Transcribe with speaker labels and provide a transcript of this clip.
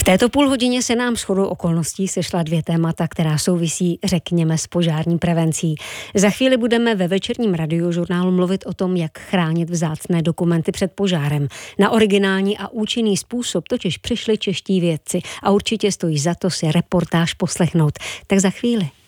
Speaker 1: V této půlhodině se nám shodou okolností sešla dvě témata, která souvisí, řekněme, s požární prevencí. Za chvíli budeme ve večerním radiožurnálu mluvit o tom, jak chránit vzácné dokumenty před požárem. Na originální a účinný způsob totiž přišli čeští vědci a určitě stojí za to si reportáž poslechnout. Tak za chvíli.